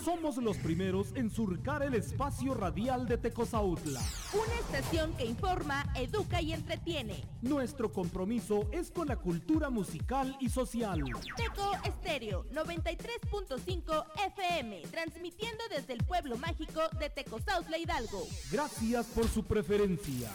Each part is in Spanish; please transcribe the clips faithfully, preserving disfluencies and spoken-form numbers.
somos los primeros en surcar el espacio radial de Tecozautla. Una estación que informa, educa y entretiene. Nuestro compromiso es con la cultura musical y social. Teco Estéreo noventa y tres punto cinco F M, transmitiendo desde el pueblo mágico de Tecozautla, Hidalgo. Gracias por su preferencia.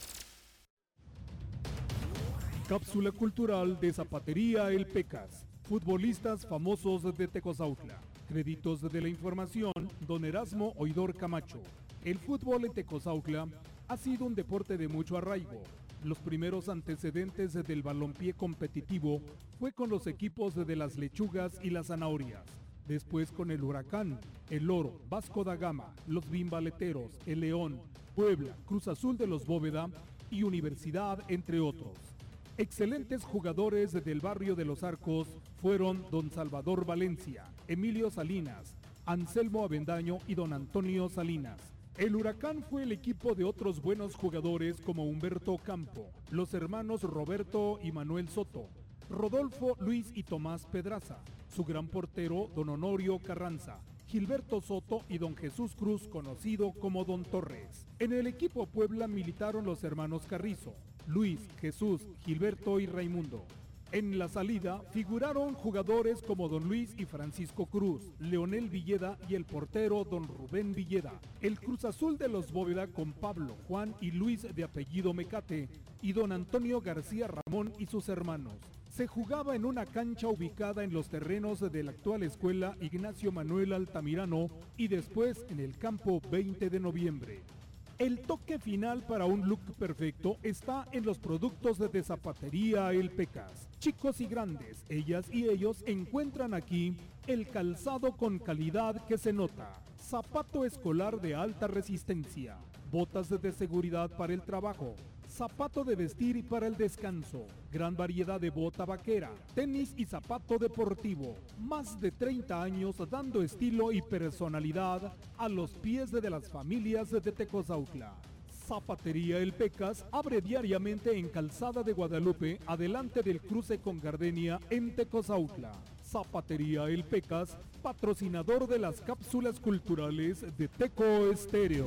Cápsula cultural de Zapatería El Pecas. Futbolistas famosos de Tecozautla. Créditos de la información, don Erasmo Oidor Camacho. El fútbol en Tecozautla ha sido un deporte de mucho arraigo. Los primeros antecedentes del balompié competitivo fue con los equipos de las Lechugas y las Zanahorias. Después con el Huracán, el Oro, Vasco da Gama, los Bimbaleteros, el León, Puebla, Cruz Azul de los Bóveda y Universidad, entre otros. Excelentes jugadores del barrio de Los Arcos fueron don Salvador Valencia, Emilio Salinas, Anselmo Avendaño y don Antonio Salinas. El Huracán fue el equipo de otros buenos jugadores como Humberto Campo, los hermanos Roberto y Manuel Soto, Rodolfo, Luis y Tomás Pedraza, su gran portero don Honorio Carranza, Gilberto Soto y don Jesús Cruz, conocido como don Torres. En el equipo Puebla militaron los hermanos Carrizo, Luis, Jesús, Gilberto y Raimundo. En la salida figuraron jugadores como don Luis y Francisco Cruz, Leonel Villeda y el portero don Rubén Villeda. El Cruz Azul de los Bóveda con Pablo, Juan y Luis de apellido Mecate y don Antonio García Ramón y sus hermanos. Se jugaba en una cancha ubicada en los terrenos de la actual escuela Ignacio Manuel Altamirano y después en el campo veinte de noviembre. El toque final para un look perfecto está en los productos de Zapatería El Pecas. Chicos y grandes, ellas y ellos encuentran aquí el calzado con calidad que se nota. Zapato escolar de alta resistencia, botas de seguridad para el trabajo, zapato de vestir y para el descanso, gran variedad de bota vaquera, tenis y zapato deportivo. Más de treinta años dando estilo y personalidad a los pies de las familias de Tecozautla. Zapatería El Pecas abre diariamente en Calzada de Guadalupe, adelante del cruce con Gardenia en Tecozautla. Zapatería El Pecas, patrocinador de las cápsulas culturales de Teco Estéreo.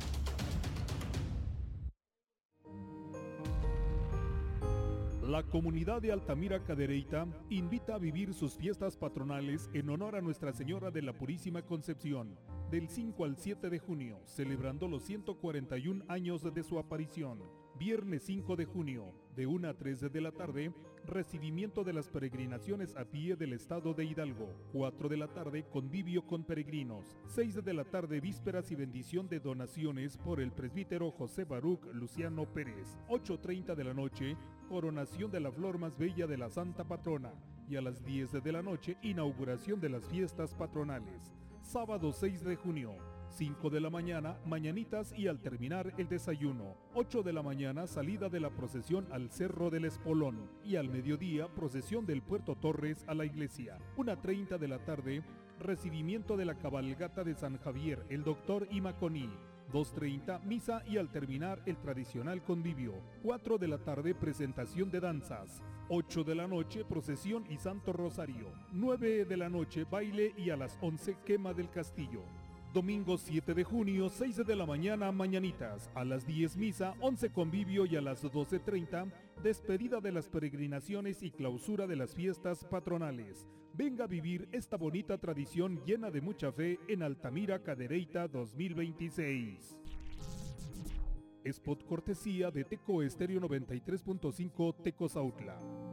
La comunidad de Altamira Cadereyta invita a vivir sus fiestas patronales en honor a Nuestra Señora de la Purísima Concepción, del cinco al siete de junio, celebrando los ciento cuarenta y un años de su aparición. Viernes cinco de junio, de una a tres de la tarde, recibimiento de las peregrinaciones a pie del estado de Hidalgo. cuatro de la tarde, convivio con peregrinos. seis de la tarde, vísperas y bendición de donaciones por el presbítero José Baruch Luciano Pérez. ocho treinta de la noche, coronación de la flor más bella de la Santa Patrona. Y a las diez de la noche, inauguración de las fiestas patronales. Sábado seis de junio, cinco de la mañana, mañanitas y al terminar el desayuno. ocho de la mañana, salida de la procesión al Cerro del Espolón. Y al mediodía, procesión del Puerto Torres a la iglesia. una treinta de la tarde, recibimiento de la cabalgata de San Javier, el doctor Imaconí. dos treinta, misa y al terminar el tradicional convivio. cuatro de la tarde, presentación de danzas. ocho de la noche, procesión y Santo Rosario. nueve de la noche, baile y a las once, quema del castillo. Domingo siete de junio, seis de la mañana, mañanitas. A las diez, misa, once, convivio y a las doce treinta, despedida de las peregrinaciones y clausura de las fiestas patronales. Venga a vivir esta bonita tradición llena de mucha fe en Altamira Cadereyta dos mil veintiséis. Spot cortesía de Teco Estéreo noventa y tres punto cinco Tecozautla.